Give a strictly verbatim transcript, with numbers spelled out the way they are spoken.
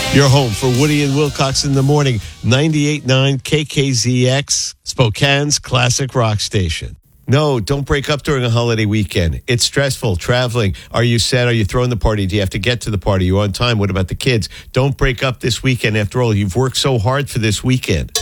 Your home for Woody and Wilcox in the morning. ninety-eight point nine K K Z X, Spokane's classic rock station. No, don't break up during a holiday weekend. It's stressful traveling. Are you set? Are you throwing the party? Do you have to get to the party? Are you on time? What about the kids? Don't break up this weekend. After all, you've worked so hard for this weekend.